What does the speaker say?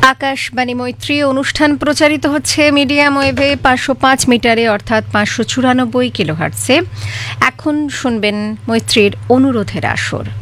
আকাশবাণী মৈত্রী অনুষ্ঠান প্রচারিত হচ্ছে মিডিয়াম ওয়েভে 505 মিটারে অর্থাৎ 594 কিলোহার্টজে। এখন শুনবেন মৈত্রীর অনুরোধের আসর।